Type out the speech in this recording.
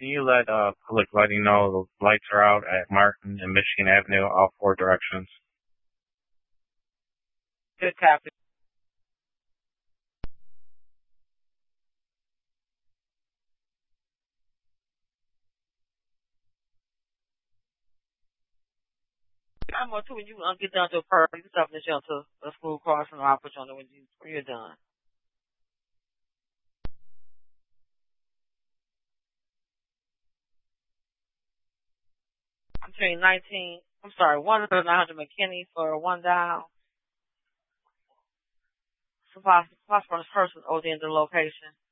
can you let public lighting know the lights are out at Martin and Michigan Avenue, all four directions? Good copy. I'm going to, when you get down to a park, you can stop in the shelter, a school crossing, or I'll put you on the when you're done. I'm saying 1-900 McKinney for one dial. So phosphorus person, OD in the location.